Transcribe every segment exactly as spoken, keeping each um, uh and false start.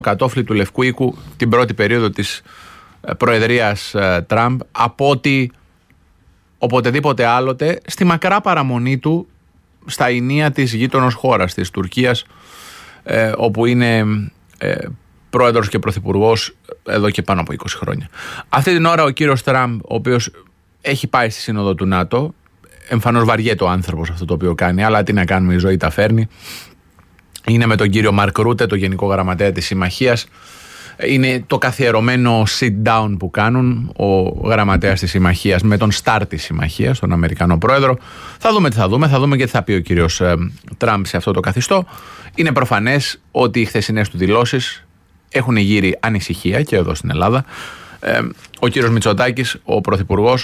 κατόφλι του Λευκού Οίκου την πρώτη περίοδο της προεδρίας Τραμπ από ότι οποτεδήποτε άλλοτε στη μακρά παραμονή του στα ηνία της γείτονος χώρας, της Τουρκίας, ε, όπου είναι ε, πρόεδρος και πρωθυπουργός εδώ και πάνω από είκοσι χρόνια. Αυτή την ώρα ο κύριος Τραμπ, ο οποίος έχει πάει στη Σύνοδο του ΝΑΤΟ, εμφανώς βαριέται ο άνθρωπος αυτό το οποίο κάνει, αλλά τι να κάνουμε, η ζωή τα φέρνει. Είναι με τον κύριο Μαρκ Ρούτε, το Γενικό Γραμματέα της Συμμαχίας. Είναι το καθιερωμένο sit down που κάνουν ο γραμματέας της Συμμαχίας με τον στάρ της Συμμαχίας, τον Αμερικανό πρόεδρο. Θα δούμε τι θα δούμε, θα δούμε και τι θα πει ο κύριος ε, Τραμπ σε αυτό το καθιστό. Είναι προφανές ότι οι χθεσινές του δηλώσεις έχουν γύρει ανησυχία και εδώ στην Ελλάδα. Ε, ο κύριος Μητσοτάκης, ο πρωθυπουργός,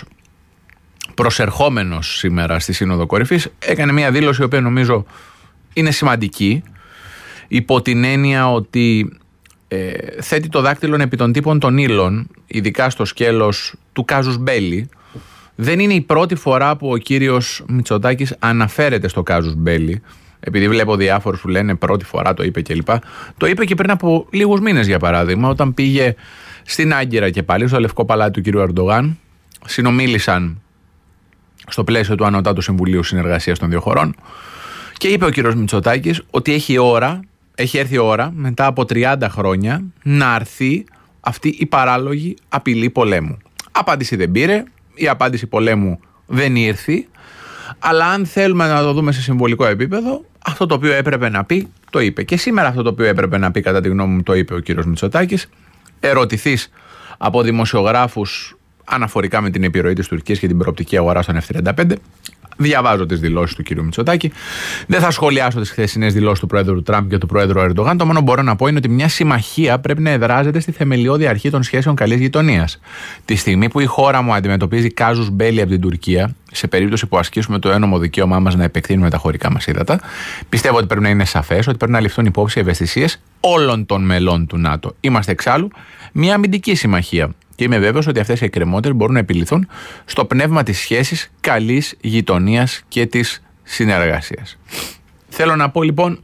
προσερχόμενος σήμερα στη Σύνοδο Κορυφής, έκανε μια δήλωση η οποία νομίζω είναι σημαντική, υπό την έννοια ότι ε, θέτει το δάκτυλο επί των τύπων των ύλων, ειδικά στο σκέλος του κάζους μπέλι. Δεν είναι η πρώτη φορά που ο κύριος Μητσοτάκης αναφέρεται στο κάζους μπέλι, επειδή βλέπω διάφορους που λένε πρώτη φορά το είπε κλπ. Το είπε και πριν από λίγους μήνες, για παράδειγμα, όταν πήγε στην Άγκυρα και πάλι στο Λευκό Παλάτι του κύριου Ερντογάν. Συνομίλησαν στο πλαίσιο του Ανωτάτου Συμβουλίου Συνεργασίας των δύο χωρών και είπε ο κύριος Μητσοτάκης ότι έχει ώρα, έχει έρθει η ώρα μετά από τριάντα χρόνια να αρθεί αυτή η παράλογη απειλή πολέμου. Απάντηση δεν πήρε, η απάντηση πολέμου δεν ήρθε, αλλά αν θέλουμε να το δούμε σε συμβολικό επίπεδο, αυτό το οποίο έπρεπε να πει το είπε. Και σήμερα αυτό το οποίο έπρεπε να πει, κατά τη γνώμη μου, το είπε ο κύριος Μητσοτάκης. Ερωτηθείς από δημοσιογράφους αναφορικά με την επιρροή της Τουρκίας και την προοπτική αγορά στον εφ τριάντα πέντε. Διαβάζω τις δηλώσεις του κ. Μητσοτάκη. Δεν θα σχολιάσω τις χθεσινές δηλώσεις του Πρόεδρου Τραμπ και του Πρόεδρου Ερντογάν. Το μόνο που μπορώ να πω είναι ότι μια συμμαχία πρέπει να εδράζεται στη θεμελιώδη αρχή των σχέσεων καλής γειτονίας. Τη στιγμή που η χώρα μου αντιμετωπίζει κάζους μπέλι από την Τουρκία, σε περίπτωση που ασκήσουμε το ένομο δικαίωμά μας να επεκτείνουμε τα χωρικά μας ύδατα, πιστεύω ότι πρέπει να είναι σαφές ότι πρέπει να ληφθούν υπόψη οι ευαισθησίες όλων των μελών του ΝΑΤΟ. Είμαστε εξάλλου μια αμυντική συμμαχία. Και είμαι βέβαιος ότι αυτές οι εκκρεμότητες μπορούν να επιληθούν στο πνεύμα της σχέσης καλής γειτονίας και της συνεργασίας. Θέλω να πω λοιπόν,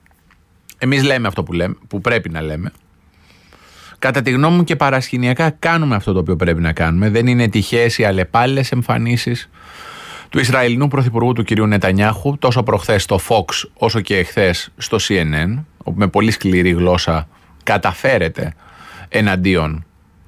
εμείς λέμε αυτό που, λέμε, που πρέπει να λέμε. Κατά τη γνώμη μου και παρασκηνιακά κάνουμε αυτό το οποίο πρέπει να κάνουμε. Δεν είναι τυχαίες οι αλλεπάλληλες εμφανίσεις του Ισραηλινού Πρωθυπουργού του κυρίου Νετανιάχου, τόσο προχθές στο Fox όσο και εχθές στο σι εν εν, όπου με πολύ σκληρή γλώσσα καταφέρεται εναντίον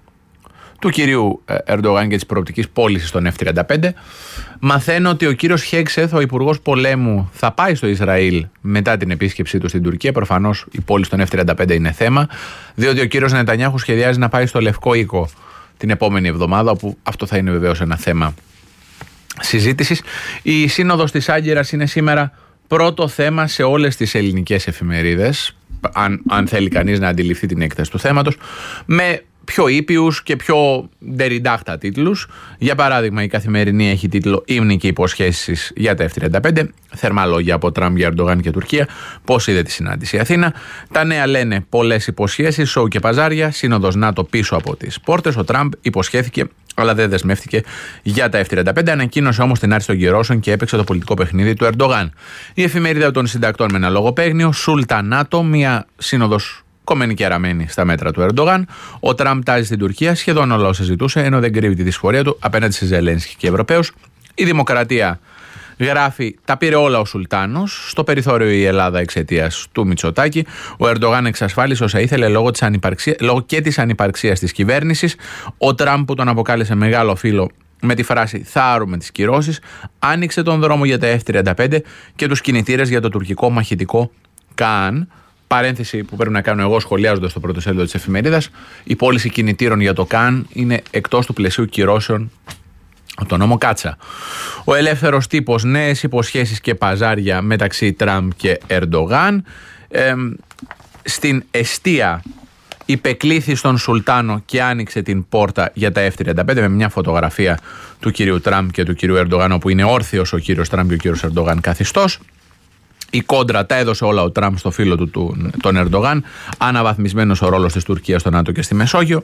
του κυρίου Ερντογάν και της προοπτικής πώλησης των εφ τριάντα πέντε. Μαθαίνω ότι ο κύριος Χέξεθ, ο υπουργός πολέμου, θα πάει στο Ισραήλ μετά την επίσκεψή του στην Τουρκία. Προφανώς η πώληση των εφ τριάντα πέντε είναι θέμα, διότι ο κύριος Νετανιάχου σχεδιάζει να πάει στο Λευκό Οίκο την επόμενη εβδομάδα, όπου αυτό θα είναι βεβαίως ένα θέμα συζήτησης. Η Σύνοδος της Άγκυρας είναι σήμερα πρώτο θέμα σε όλες τις ελληνικές εφημερίδες, αν, αν θέλει κανείς να αντιληφθεί την έκταση του θέματος, με πιο ήπιους και πιο ντεριντάχτα τίτλους. Για παράδειγμα, η Καθημερινή έχει τίτλο «Ύμνοι και υποσχέσεις για τα εφ τριάντα πέντε». Θερμά λόγια από Τραμπ για Ερντογάν και Τουρκία. Πώς είδε τη συνάντηση η Αθήνα. Τα νέα λένε πολλές υποσχέσεις, σοου και παζάρια. Σύνοδος ΝΑΤΟ πίσω από τις πόρτες. Ο Τραμπ υποσχέθηκε, αλλά δεν δεσμεύτηκε για τα εφ τριάντα πέντε. Ανακοίνωσε όμως την άρση των κυρώσεων και έπαιξε το πολιτικό παιχνίδι του Ερντογάν. Η εφημερίδα των συντακτών με ένα λογοπαίγνιο. Σούλτα ΝΑΤΟ, μια σύνοδος κομμένη και αραμένη στα μέτρα του Ερντογάν. Ο Τραμπ τάζει στην Τουρκία σχεδόν όλα όσα ζητούσε, ενώ δεν κρύβει τη δυσφορία του απέναντι σε Ζελένσκι και Ευρωπαίους. Η Δημοκρατία γράφει: τα πήρε όλα ο Σουλτάνος. Στο περιθώριο η Ελλάδα εξαιτίας του Μητσοτάκη. Ο Ερντογάν εξασφάλισε όσα ήθελε λόγω, της ανυπαρξία, λόγω και της ανυπαρξίας της κυβέρνησης. Ο Τραμπ, που τον αποκάλεσε μεγάλο φίλο με τη φράση «θα άρουμε τις κυρώσεις», άνοιξε τον δρόμο για τα εφ τριάντα πέντε και τους κινητήρες για το τουρκικό μαχητικό Καν. Παρένθεση που πρέπει να κάνω εγώ σχολιάζοντας το πρώτο σέλιδο της εφημερίδας: η πώληση κινητήρων για το Καν είναι εκτός του πλαισίου κυρώσεων από τον νόμο Κάτσα. Ο ελεύθερος τύπος, νέες υποσχέσεις και παζάρια μεταξύ Τραμπ και Ερντογάν. Ε, στην εστία υπεκλήθη στον Σουλτάνο και άνοιξε την πόρτα για τα εφ τριάντα πέντε με μια φωτογραφία του κυρίου Τραμπ και του κυρίου Ερντογάν, όπου είναι όρθιος ο κύριος Τραμπ και ο κύριος Ερντογάν καθιστός. Η κόντρα τα έδωσε όλα ο Τραμπ στο φίλο του, τον Ερντογάν, αναβαθμισμένος ο ρόλος της Τουρκίας στο ΝΑΤΟ και στη Μεσόγειο.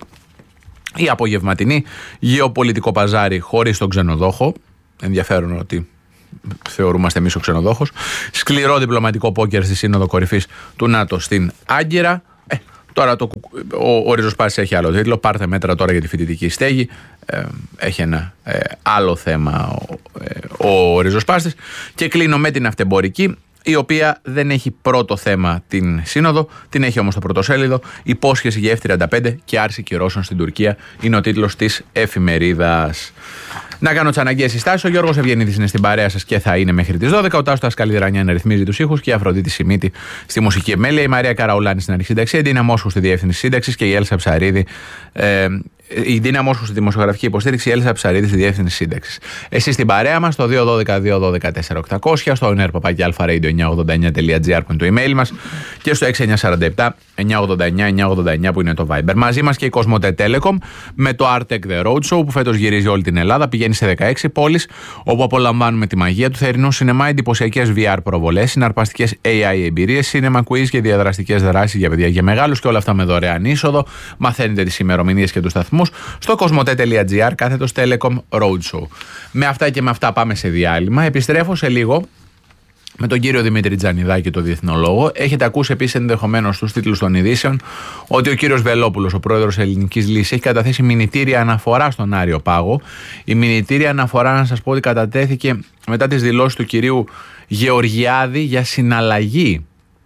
Η απογευματινή γεωπολιτικό παζάρι χωρίς τον ξενοδόχο. Ενδιαφέρον ότι θεωρούμαστε εμείς ο ξενοδόχος. Σκληρό διπλωματικό πόκερ στη Σύνοδο Κορυφής του ΝΑΤΟ στην Άγκυρα. Ε, Τώρα το, ο, ο ριζοσπάστης έχει άλλο τίτλο. Πάρτε μέτρα τώρα για τη φοιτητική στέγη. Ε, έχει ένα ε, άλλο θέμα ο, ε, ο ριζοσπάστης. Και κλείνω με την αυτεμπορική, η οποία δεν έχει πρώτο θέμα την σύνοδο, την έχει όμως το πρωτοσέλιδο. Υπόσχεση για εφ τριάντα πέντε και άρση κυρώσεων στην Τουρκία είναι ο τίτλος της εφημερίδας. Να κάνω τις αναγκαίες συστάσεις. Ο Γιώργος Ευγενίδης είναι στην παρέα σας και θα είναι μέχρι τις δώδεκα. Ο Τάσος Καλιδρανιάν ρυθμίζει τους ήχους και η Αφροδίτη Σιμίτη στη μουσική επιμέλεια. Η Μαρία Καραουλάνη στην αρχισύνταξη. Η Ντίνα Μόσχου στη διεύθυνση σύνταξης και η Έλσα Ψαρίδη. Ε, η Ντίνα Μόσχου στη δημοσιογραφική υποστήριξη, η Έλσα Ψαρίδη στη διεύθυνση σύνταξης. Εσείς στην παρέα μας, στο δύο δώδεκα δύο δώδεκα τέσσερα οκτακόσια, στο ονέρπαπάκι αλφαρέιντιο εννιακόσια ογδόντα εννιά τελεία τζι άρ που είναι το email μας και στο έξι εννιά τέσσερα επτά εννιακόσια ογδόντα εννιά εννιακόσια ογδόντα εννιά που είναι το Viber. Μαζί μας και η Κοσμοτέ Telecom με το Artec The Roadshow που φέτος γυρίζει όλη την Ελλάδα. Πηγαίνει σε δεκαέξι πόλεις όπου απολαμβάνουμε τη μαγεία του θερινού σινεμά, εντυπωσιακές βι αρ προβολές, συναρπαστικές έι άι εμπειρίες, cinema quiz και διαδραστικές δράσεις για παιδιά και μεγάλους και όλα αυτά με δωρεάν είσοδο. Μαθαίνετε τις ημερομηνίες και τους σταθμούς στο κοσμοτέ τελεία τζι άρ κάθετος Telecom Roadshow. Με αυτά και με αυτά πάμε σε διάλειμμα. Επιστρέφω σε λίγο με τον κύριο Δημήτρη Τζανιδάκη, το διεθνολόγο. Έχετε ακούσει επίσης ενδεχομένως στους τίτλους των ειδήσεων ότι ο κύριος Βελόπουλος, ο πρόεδρος Ελληνικής Λύσης, έχει καταθέσει μηνυτήρια αναφορά στον Άριο Πάγο. Η μηνυτήρια αναφορά, να σας πω, ότι κατατέθηκε μετά τις δηλώσεις του κυρίου Γεωργιάδη για συναλλαγή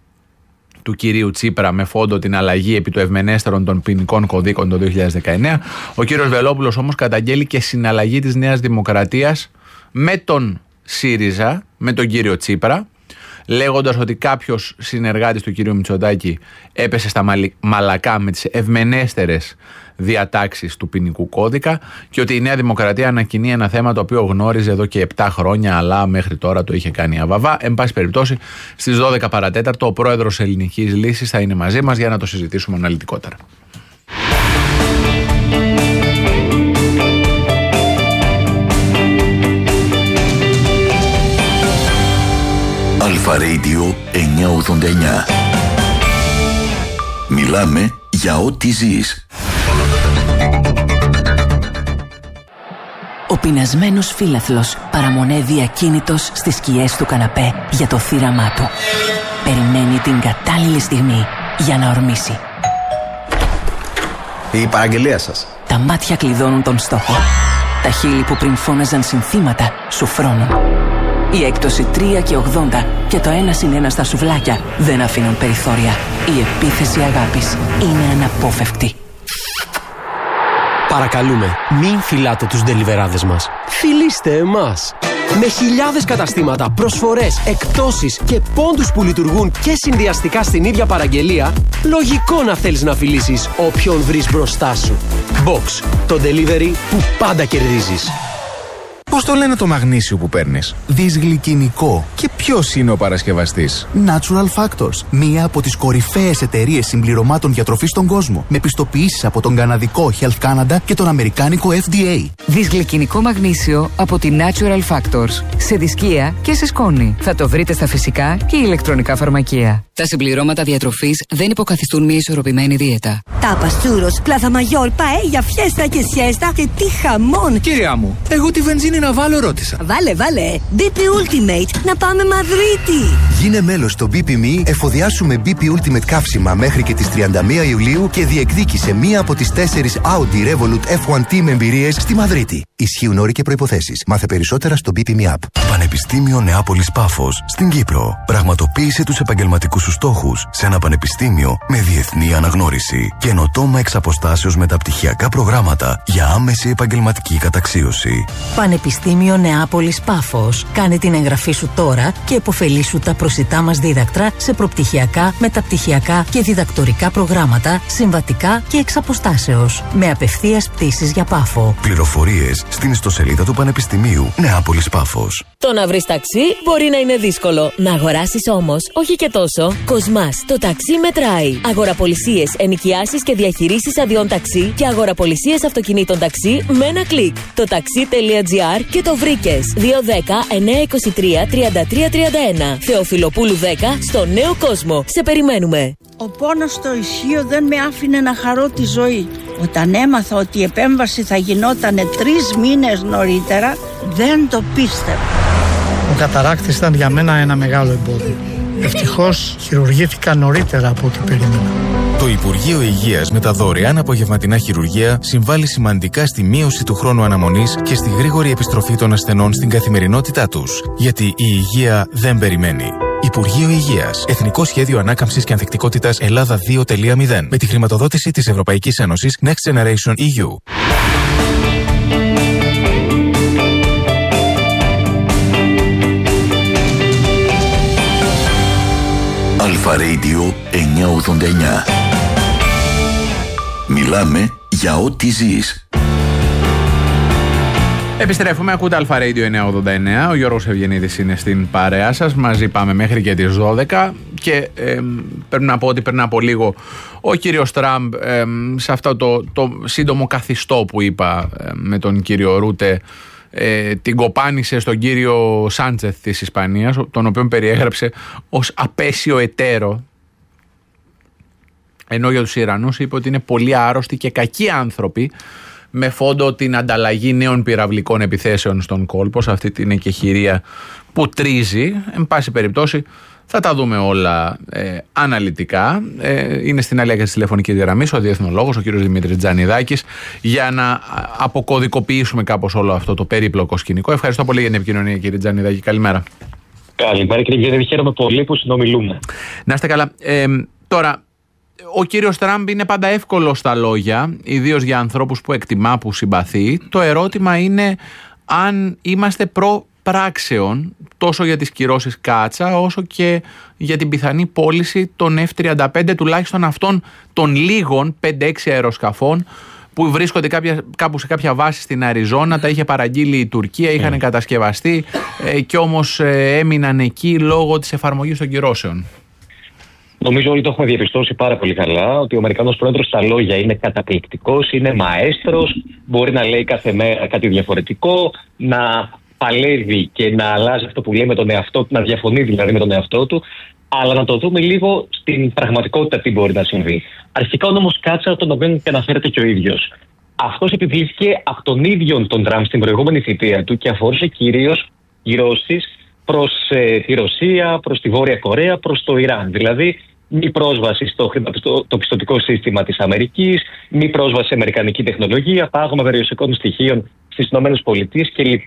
του κυρίου Τσίπρα με φόντο την αλλαγή επί του ευμενέστερων των ποινικών κωδίκων το δύο χιλιάδες δεκαεννέα. Ο κύριος Βελόπουλος όμως καταγγέλει και συναλλαγή της Νέας Δημοκρατίας με τον ΣΥΡΙΖΑ, με τον κύριο Τσίπρα, λέγοντας ότι κάποιος συνεργάτης του κυρίου Μητσοτάκη έπεσε στα μαλακά με τις ευμενέστερες διατάξεις του ποινικού κώδικα και ότι η Νέα Δημοκρατία ανακοινεί ένα θέμα το οποίο γνώριζε εδώ και επτά χρόνια, αλλά μέχρι τώρα το είχε κάνει αβαβά. Εν πάση περιπτώσει, στις δώδεκα παρατέταρτο ο πρόεδρος Ελληνικής Λύσης θα είναι μαζί μας για να το συζητήσουμε αναλυτικότερα. Αλφα-Radio εννιακόσια ογδόντα εννιά. Μιλάμε για ό,τι ζεις. Ο πεινασμένος φύλαθλος παραμονεύει ακίνητος στις σκιές του καναπέ για το θύραμά του. Περιμένει την κατάλληλη στιγμή για να ορμήσει. Η παραγγελία σας. Τα μάτια κλειδώνουν τον στόχο. Τα χείλη που πριν φώναζαν συνθήματα σου φρώνουν. Η έκπτωση τρία και ογδόντα και το ένα συν ένα στα σουβλάκια δεν αφήνουν περιθώρια. Η επίθεση αγάπης είναι αναπόφευκτη. Παρακαλούμε, μην φυλάτε τους ντελιβεράδες μας. Φιλήστε εμάς. Με χιλιάδες καταστήματα, προσφορές, εκπτώσεις και πόντους που λειτουργούν και συνδυαστικά στην ίδια παραγγελία, λογικό να θέλεις να φιλήσεις όποιον βρεις μπροστά σου. Box, το delivery που πάντα κερδίζεις. Πώς το λένε το μαγνήσιο που παίρνεις? Δυσγλυκινικό. Και ποιος είναι ο παρασκευαστής? Natural Factors, μία από τις κορυφαίες εταιρείες συμπληρωμάτων διατροφής στον κόσμο, με πιστοποιήσεις από τον καναδικό Health Canada και τον αμερικάνικο εφ ντι έι. Δυσγλυκινικό μαγνήσιο από τη Natural Factors. Σε δισκία και σε σκόνη. Θα το βρείτε στα φυσικά και ηλεκτρονικά φαρμακεία. Τα συμπληρώματα διατροφής δεν υποκαθιστούν μια ισορροπημένη δίαιτα. Τάπας, τσούρος, πλάθα μαγιόρ, παέλια, φιέστα και σιέστα και τι χαμόν! Κυρία μου, εγώ τη βενζίνη να βάλω ρώτησα. Βάλε, βάλε! μπι πι Ultimate, να πάμε Μαδρίτη! Γίνε μέλος στο μπι πι εμ ι, εφοδιάσου με μπι πι Ultimate καύσιμα μέχρι και τις τριάντα μία Ιουλίου και διεκδίκησε μία από τις τέσσερις Audi Revolut εφ ουάν Team εμπειρίες στη Μαδρίτη. Ισχύουν όροι και προϋποθέσεις. Μάθε περισσότερα στο μπι πι εμ ι App. Πανεπιστήμιο Νεάπολης Πάφος στην Κύπρο. Πραγματοποίησε τους επαγγελματικούς σου στόχους σε ένα πανεπιστήμιο με διεθνή αναγνώριση. Καινοτόμα εξ αποστάσεως μεταπτυχιακά προγράμματα για άμεση επαγγελματική καταξίωση. Πανεπιστήμιο Νεάπολης Πάφος. Κάνε την εγγραφή σου τώρα και επωφελήσου τα προσιτά μας δίδακτρα σε προπτυχιακά, μεταπτυχιακά και διδακτορικά προγράμματα, συμβατικά και εξ αποστάσεως. Με απευθείας πτήσεις για Πάφο. Πληροφορίες στην ιστοσελίδα του Πανεπιστημίου Νεάπολης Πάφος. Το να βρεις ταξί μπορεί να είναι δύσκολο. Να αγοράσεις όμως, όχι και τόσο. Κοσμάς, το ταξί μετράει. Αγοραπολισίες, ενοικιάσεις και διαχειρήσεις αδειών ταξί και αγοραπολισίες αυτοκινήτων ταξί με ένα κλικ. Το ταξί τελεία τζι άρ και το βρήκες. δύο ένα μηδέν εννιά δύο τρία τριάντα τρία τριάντα ένα. Θεοφιλοπούλου δέκα στο Νέο Κόσμο. Σε περιμένουμε. Ο πόνος στο ισχύο δεν με άφηνε να χαρώ τη ζωή. Όταν έμαθα ότι η επέμβαση θα γινόταν τρεις μήνες νωρίτερα, δεν το πίστευα. Ο καταράκτης ήταν για μένα ένα μεγάλο εμπόδιο. Ευτυχώς χειρουργήθηκα νωρίτερα από ό,τι περίμενα. Το Υπουργείο Υγείας με τα δωρεάν απογευματινά χειρουργεία συμβάλλει σημαντικά στη μείωση του χρόνου αναμονής και στη γρήγορη επιστροφή των ασθενών στην καθημερινότητά τους. Γιατί η υγεία δεν περιμένει. Υπουργείο Υγείας. Εθνικό Σχέδιο Ανάκαμψης και Ανθεκτικότητας Ελλάδα δύο κόμμα μηδέν. Με τη χρηματοδότηση της Ευρωπαϊκής Ένωσης Next Generation ι γιου. Αλφα Radio εννιακόσια ογδόντα εννιά. Μιλάμε για ό,τι ζεις. Επιστρέφουμε, ακούτε Αλφα Radio εννιακόσια ογδόντα εννιά. Ο Γιώργος Ευγενίδης είναι στην παρέα σας. Μαζί πάμε μέχρι και τις δώδεκα. Και ε, πρέπει να πω ότι πριν από λίγο ο κύριος Τραμπ ε, σε αυτό το, το σύντομο καθιστό που είπα ε, με τον κύριο Ρούτε, Ε, την κοπάνισε στον κύριο Σάντσεθ της Ισπανίας, τον οποίον περιέγραψε ως απέσιο εταίρο, ενώ για τους Ιρανούς είπε ότι είναι πολύ άρρωστοι και κακοί άνθρωποι, με φόντο την ανταλλαγή νέων πυραυλικών επιθέσεων στον κόλπο, σε αυτή την εκεχηρία που τρίζει. Εν πάση περιπτώσει θα τα δούμε όλα ε, αναλυτικά. Ε, είναι στην άλλη άκρη της τηλεφωνικής γραμμής ο διεθνολόγος, ο κύριος Δημήτρης Τζανιδάκης, για να αποκωδικοποιήσουμε κάπως όλο αυτό το περίπλοκο σκηνικό. Ευχαριστώ πολύ για την επικοινωνία, κύριε Τζανιδάκη. Καλημέρα. Καλημέρα, κύριε Γεννήδη. Χαίρομαι πολύ που συνομιλούμε. Να είστε καλά. Ε, τώρα, ο κύριος Τραμπ είναι πάντα εύκολο στα λόγια, ιδίως για ανθρώπους που εκτιμά, που συμπαθεί. Το ερώτημα είναι αν είμαστε προ πράξεων τόσο για τις κυρώσεις Κάτσα όσο και για την πιθανή πώληση των εφ τριάντα πέντε, τουλάχιστον αυτών των λίγων πέντε έξι αεροσκαφών που βρίσκονται κάποια, κάπου σε κάποια βάση στην Αριζόνα. Τα είχε παραγγείλει η Τουρκία, είχαν mm. κατασκευαστεί ε, και όμως ε, έμειναν εκεί λόγω της εφαρμογής των κυρώσεων. Νομίζω όλοι το έχουμε διαπιστώσει πάρα πολύ καλά ότι ο Αμερικανός πρόεδρος στα λόγια είναι καταπληκτικός, είναι μαέστρος, μπορεί να λέει κάθε μέρα κάτι διαφορετικό, να παλεύει και να αλλάζει αυτό που λέει με τον εαυτό του, να διαφωνεί δηλαδή με τον εαυτό του, αλλά να το δούμε λίγο στην πραγματικότητα τι μπορεί να συμβεί. Αρχικά ο νόμος Κάτσα, τον οποίο και αναφέρεται και ο ίδιος. Αυτός επιβλήθηκε από τον ίδιο τον Τραμπ στην προηγούμενη θητεία του και αφορούσε κυρίως κυρώσεις προς ε, τη Ρωσία, προς τη Βόρεια Κορέα, προς το Ιράν. Δηλαδή, μη πρόσβαση στο το πιστωτικό σύστημα της Αμερικής, μη πρόσβαση σε αμερικανική τεχνολογία, πάγωμα περιουσιακών στοιχείων στις ΗΠΑ κλπ.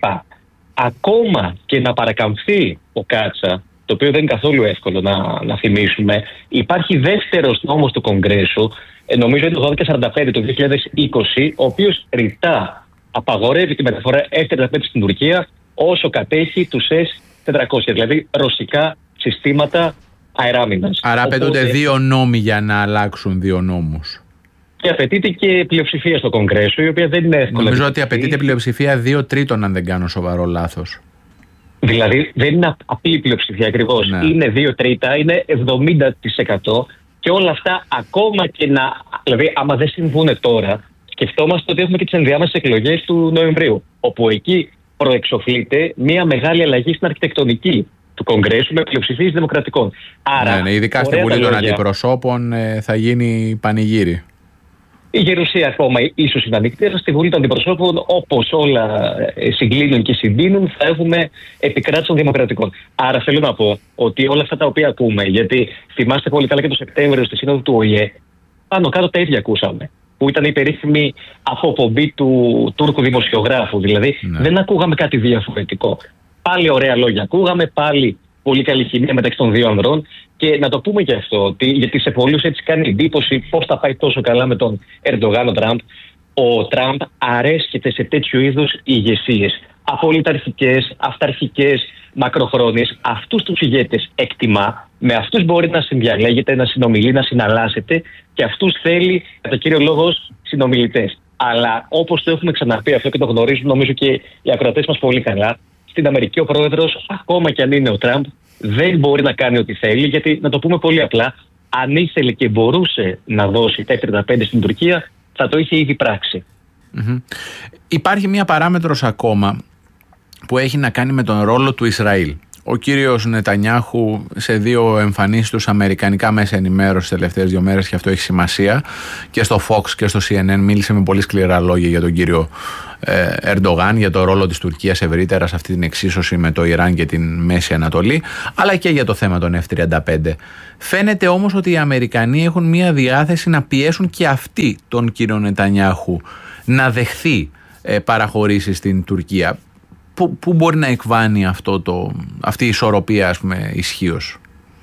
Ακόμα και να παρακαμφθεί ο Κάτσα, το οποίο δεν είναι καθόλου εύκολο να, να θυμίσουμε, υπάρχει δεύτερος νόμος του Κογκρέσου, νομίζω είναι το δώδεκα σαράντα πέντε το δύο χιλιάδες είκοσι, ο οποίος ρητά απαγορεύει τη μεταφορά εφ τριάντα πέντε στην Τουρκία όσο κατέχει τους ες τετρακόσια, δηλαδή ρωσικά συστήματα αεράμινας. Άρα απαιτούνται Οπότε... δύο νόμοι για να αλλάξουν δύο νόμους. Και απαιτείται και πλειοψηφία στο Κογκρέσο, η οποία δεν είναι εύκολη. Νομίζω ότι απαιτείται πλειοψηφία δύο τρίτων, αν δεν κάνω σοβαρό λάθος. Δηλαδή δεν είναι απλή πλειοψηφία ακριβώς. Ναι. Είναι δύο τρίτα, είναι εβδομήντα τοις εκατό και όλα αυτά ακόμα και να. Δηλαδή, άμα δεν συμβούν τώρα, σκεφτόμαστε ότι έχουμε και τις ενδιάμεσες εκλογές του Νοεμβρίου. Όπου εκεί προεξοφλείται μια μεγάλη αλλαγή στην αρχιτεκτονική του Κογκρέσου με πλειοψηφίες δημοκρατικών. Άρα, ναι, ναι, ειδικά στη Βουλή των Αντιπροσώπων ε, θα γίνει πανηγύρι. Η Γερουσία ακόμα ίσως είναι ανοιχτή, στη Βουλή των Αντιπροσώπων, όπως όλα συγκλίνουν και συντείνουν, θα έχουμε επικράτηση των δημοκρατικών. Άρα θέλω να πω ότι όλα αυτά τα οποία ακούμε, γιατί θυμάστε πολύ καλά και το Σεπτέμβριο στη Σύνοδο του Ο Η Ε, πάνω κάτω τα ίδια ακούσαμε. Που ήταν η περίφημη αποπομπή του Τούρκου δημοσιογράφου. Δηλαδή ναι. δεν ακούγαμε κάτι διαφορετικό. Πάλι ωραία λόγια ακούγαμε, πάλι πολύ καλή χημεία μεταξύ των δύο ανδρών. Και να το πούμε και αυτό, ότι, γιατί σε πολλούς έτσι κάνει εντύπωση πώς θα πάει τόσο καλά με τον Ερντογάν ο Τραμπ. Ο Τραμπ αρέσκεται σε τέτοιου είδους ηγεσίες. Απολυταρχικές, αυταρχικές, μακροχρόνιες. Αυτούς τους ηγέτες εκτιμά, με αυτούς μπορεί να συνδιαλέγεται, να συνομιλεί, να συναλλάσσεται και αυτούς θέλει, κατά κύριο λόγο, συνομιλητές. Αλλά όπως το έχουμε ξαναπεί αυτό και το γνωρίζουν νομίζω και οι ακροατές μας πολύ καλά, στην Αμερική ο πρόεδρος, ακόμα κι αν είναι ο Τραμπ, δεν μπορεί να κάνει ό,τι θέλει, γιατί να το πούμε πολύ απλά, αν ήθελε και μπορούσε να δώσει τα εφ τριάντα πέντε στην Τουρκία, θα το είχε ήδη πράξει. Mm-hmm. Υπάρχει μια παράμετρος ακόμα που έχει να κάνει με τον ρόλο του Ισραήλ. ο κύριος Νετανιάχου σε δύο εμφανίσεις τους αμερικανικά μέσα ενημέρωσης τις τελευταίες δύο μέρες, και αυτό έχει σημασία, και στο Fox και στο σι εν εν μίλησε με πολύ σκληρά λόγια για τον κύριο ε, Ερντογάν, για το ρόλο της Τουρκίας ευρύτερα σε αυτή την εξίσωση με το Ιράν και την Μέση Ανατολή, αλλά και για το θέμα των εφ τριάντα πέντε. Φαίνεται όμως ότι οι Αμερικανοί έχουν μια διάθεση να πιέσουν και αυτοί τον κύριο Νετανιάχου να δεχθεί ε, παραχωρήσεις στην Τουρκία. Πού, πού μπορεί να εκβάνει αυτό το, αυτή η ισορροπία, ας πούμε, ισχύως?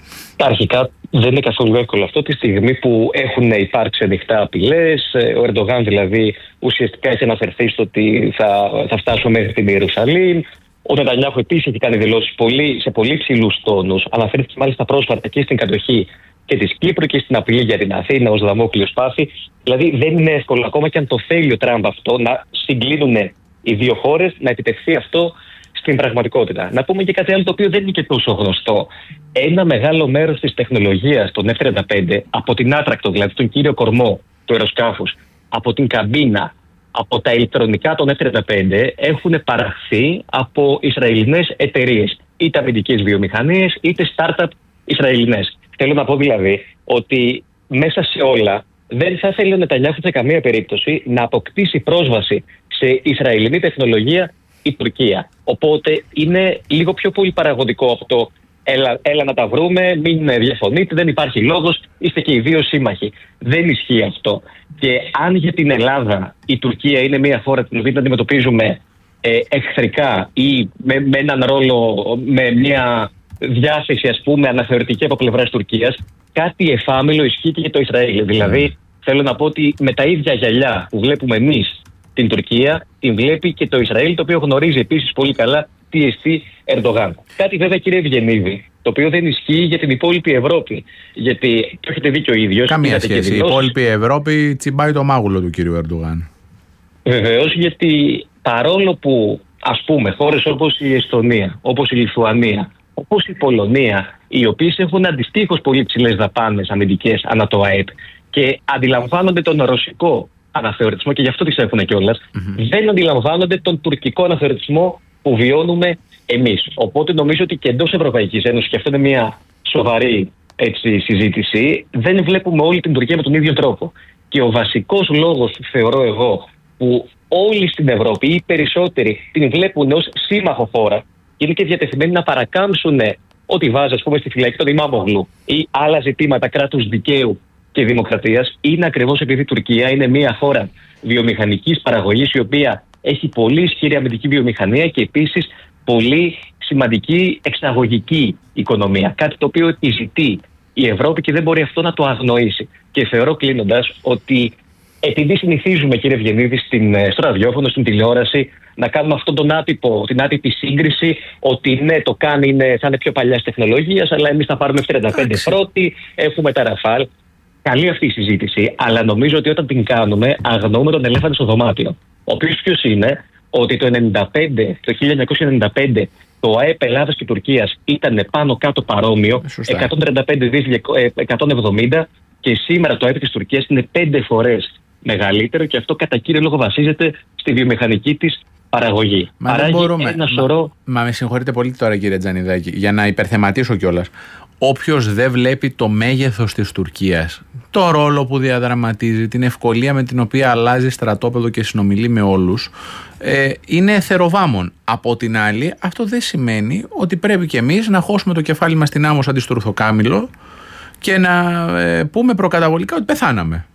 Αρχικά δεν είναι καθόλου εύκολο αυτό, τη στιγμή που έχουν υπάρξει ανοιχτά απειλές. Ο Ερντογάν δηλαδή ουσιαστικά έχει αναφερθεί στο ότι θα, θα φτάσουμε μέχρι την Ιερουσαλήμ. Ο Νετανιάχου επίσης έχει κάνει δηλώσεις πολύ, σε πολύ ψηλούς τόνους. Αναφέρθηκε μάλιστα πρόσφατα και στην κατοχή και της Κύπρου και στην απειλή για την Αθήνα ως δαμόκλειο σπάθη. Δηλαδή δεν είναι εύκολο, ακόμα και αν το θέλει ο Τραμπ αυτό, να συγκλίνουν οι δύο χώρες, να επιτευχθεί αυτό στην πραγματικότητα. Να πούμε και κάτι άλλο το οποίο δεν είναι και τόσο γνωστό. Ένα μεγάλο μέρος της τεχνολογίας των εφ τριάντα πέντε, από την άτρακτο, δηλαδή τον κύριο κορμό του αεροσκάφους, από την καμπίνα, από τα ηλεκτρονικά των εφ τριάντα πέντε, έχουν παραχθεί από Ισραηλινές εταιρείες, είτε αμυντικές βιομηχανίες, είτε startup Ισραηλινές. Θέλω να πω δηλαδή ότι μέσα σε όλα δεν θα θέλει ο Νετανιάχου σε καμία περίπτωση να αποκτήσει πρόσβαση σε Ισραηλινή τεχνολογία η Τουρκία. Οπότε είναι λίγο πιο πολύ παραγωγικό από το έλα, έλα να τα βρούμε, μην διαφωνείτε, δεν υπάρχει λόγος, είστε και οι δύο σύμμαχοι. Δεν ισχύει αυτό. Και αν για την Ελλάδα η Τουρκία είναι μια χώρα την οποία την αντιμετωπίζουμε ε, εχθρικά ή με, με έναν ρόλο, με μια διάθεση ας πούμε αναθεωρητική από πλευράς Τουρκίας, κάτι εφάμιλο ισχύει και για το Ισραήλ. Δηλαδή θέλω να πω ότι με τα ίδια γυαλιά που βλέπουμε εμείς την Τουρκία, την βλέπει και το Ισραήλ, το οποίο γνωρίζει επίσης πολύ καλά τι εστί Ερντογάν. Κάτι βέβαια, κύριε Ευγενίδη, το οποίο δεν ισχύει για την υπόλοιπη Ευρώπη. Γιατί το έχετε δει και ο ίδιος. Καμία σχέση. Η υπόλοιπη Ευρώπη τσιμπάει το μάγουλο του κύριου Ερντογάν. Βεβαίως, γιατί παρόλο που ας πούμε χώρες όπως η Εστονία, όπως η Λιθουανία, όπως η Πολωνία, οι οποίες έχουν αντιστοίχως πολύ ψηλές δαπάνες αμυντικές ανά το ΑΕΠ και αντιλαμβάνονται τον ρωσικό αναθεωρητισμό και γι' αυτό τις έχουν κιόλας, mm-hmm. δεν αντιλαμβάνονται τον τουρκικό αναθεωρητισμό που βιώνουμε εμείς. Οπότε νομίζω ότι και εντός Ευρωπαϊκής Ένωσης, και αυτό είναι μια σοβαρή έτσι, συζήτηση, δεν βλέπουμε όλη την Τουρκία με τον ίδιο τρόπο. Και ο βασικός λόγος, θεωρώ εγώ, που όλοι στην Ευρώπη ή οι περισσότεροι την βλέπουν ως σύμμαχο χώρα και είναι και διατεθειμένοι να παρακάμψουν ό,τι βάζει, ας πούμε, στη φυλακή τον Ιμάμογλου ή άλλα ζητήματα κράτους δικαίου και δημοκρατίας, είναι ακριβώς επειδή η Τουρκία είναι μια χώρα βιομηχανικής παραγωγής, η οποία έχει πολύ ισχυρή αμυντική βιομηχανία και επίσης πολύ σημαντική εξαγωγική οικονομία. Κάτι το οποίο επιζητεί η Ευρώπη και δεν μπορεί αυτό να το αγνοήσει. Και θεωρώ, κλείνοντας, ότι επειδή συνηθίζουμε, κύριε Ευγενίδη, στην, στο ραδιόφωνο, στην τηλεόραση, να κάνουμε αυτόν τον άτυπο, την άτυπη σύγκριση, ότι ναι, το κάνει είναι, θα είναι πιο παλιά τεχνολογία, αλλά εμείς θα πάρουμε εφ τριάντα πέντε πρώτοι, έχουμε τα Ραφάλ. Καλή αυτή η συζήτηση, αλλά νομίζω ότι όταν την κάνουμε, αγνοούμε τον ελέφαντα στο δωμάτιο. Ο οποίος ποιος είναι, ότι το, ενενήντα πέντε, το χίλια εννιακόσια ενενήντα πέντε το ΑΕΠ Ελλάδας και Τουρκίας ήταν πάνω κάτω παρόμοιο, εκατόν τριάντα πέντε δισεκατομμύρια εκατόν εβδομήντα, και σήμερα το ΑΕΠ της Τουρκίας είναι πέντε φορές μεγαλύτερο και αυτό κατά κύριο λόγο βασίζεται στη βιομηχανική της παραγωγή. Μα Άρα δεν μπορούμε. ένα σωρό... Μα, μα με συγχωρείτε πολύ τώρα, κύριε Τζανιδάκη, για να υπερθεματίσω κιόλας. Όποιος δεν βλέπει το μέγεθος της Τουρκίας, το ρόλο που διαδραματίζει, την ευκολία με την οποία αλλάζει στρατόπεδο και συνομιλεί με όλους, ε, είναι θεροβάμων. Από την άλλη, αυτό δεν σημαίνει ότι πρέπει κι εμείς να χώσουμε το κεφάλι μας στην άμμο σαν τη στουρθοκάμιλο και να ε, πούμε προκαταβολικά ότι πεθάναμε.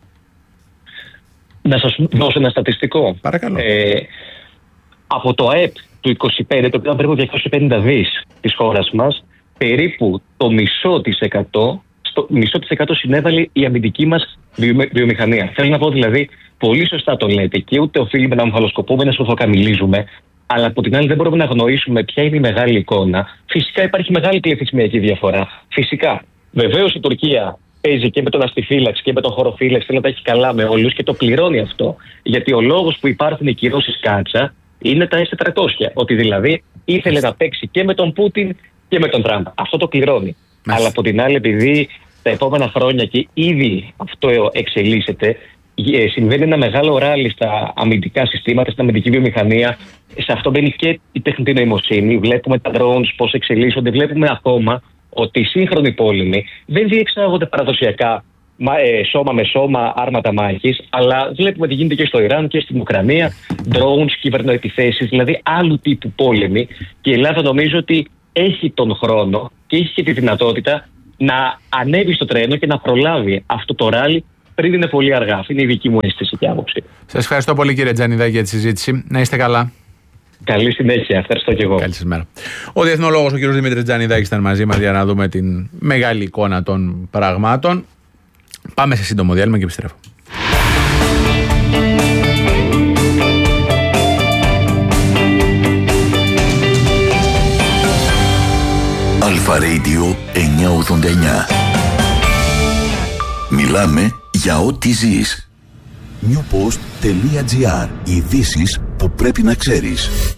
Να σας δώσω ένα στατιστικό. Παρακαλώ. Ε, από το ΑΕΠ του είκοσι πέντε, το οποίο ήταν περίπου διακόσια πενήντα δις της χώρας μας, περίπου το μισό της εκατό, στο μισό της εκατό συνέβαλε η αμυντική μας βιομηχανία. Θέλω να πω δηλαδή, πολύ σωστά το λέτε και ούτε οφείλουμε να αμφαλοσκοπούμε, να σοφοκαμιλίζουμε, αλλά από την άλλη δεν μπορούμε να γνωρίσουμε ποια είναι η μεγάλη εικόνα. Φυσικά υπάρχει μεγάλη πληθυσμιακή διαφορά. Φυσικά. Βεβαίως η Τουρκία παίζει και με τον αστιφύλαξη και με τον χωροφύλαξη, θέλει να τα έχει καλά με όλους και το πληρώνει αυτό. Γιατί ο λόγος που υπάρχουν οι κυρώσεις κάτσα είναι τα ες τετρακόσια. Ότι δηλαδή ήθελε να παίξει και με τον Πούτιν και με τον Τραμπ. Αυτό το πληρώνει. Μάλιστα. Αλλά από την άλλη, επειδή τα επόμενα χρόνια και ήδη αυτό εξελίσσεται, συμβαίνει ένα μεγάλο ράλι στα αμυντικά συστήματα, στην αμυντική βιομηχανία. Σε αυτό μπαίνει και η τεχνητή νοημοσύνη. Βλέπουμε τα drones πώς εξελίσσονται. Βλέπουμε ακόμα ότι οι σύγχρονοι πόλεμοι δεν διεξάγονται παραδοσιακά σώμα με σώμα, άρματα μάχης, αλλά βλέπουμε τι γίνεται και στο Ιράν και στην Ουκρανία. Drones, κυβερνοεπιθέσεις, δηλαδή άλλου τύπου πόλεμοι. Και η Ελλάδα νομίζω ότι έχει τον χρόνο και έχει και τη δυνατότητα να ανέβει στο τρένο και να προλάβει αυτό το ράλι πριν είναι πολύ αργά. Αυτή είναι η δική μου αίσθηση και άποψη. Σας ευχαριστώ πολύ, κύριε Τζανιδάκη, για τη συζήτηση. Να είστε καλά. Καλή συνέχεια. Ευχαριστώ και εγώ. Καλή σας μέρα. Ο διεθνολόγος, ο κύριος Δημήτρης Τζανιδάκης, ήταν μαζί μας για να δούμε την μεγάλη εικόνα των πραγμάτων. Πάμε σε σύντομο διάλειμμα και επιστρέφω. Αλφα Radio εννιακόσια ογδόντα εννιά. Μιλάμε για ό,τι ζεις. newpost.gr. Ειδήσεις που πρέπει να ξέρεις.